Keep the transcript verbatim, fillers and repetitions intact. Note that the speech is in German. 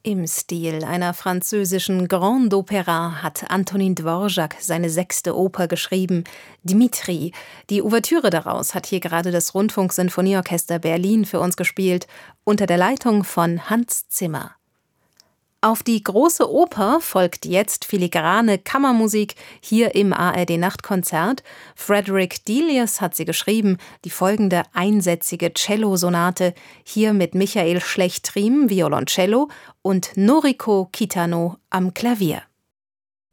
Im Stil einer französischen Grande Opéra hat Antonín Dvořák seine sechste Oper geschrieben, Dmitri. Die Ouvertüre daraus hat hier gerade das Rundfunksinfonieorchester Berlin für uns gespielt, unter der Leitung von Hans Zimmer. Auf die große Oper folgt jetzt filigrane Kammermusik hier im A R D-Nachtkonzert. Frederick Delius hat sie geschrieben, die folgende einsätzige Cellosonate, hier mit Michael Schlecht-Riem, Violoncello und Noriko Kitano am Klavier.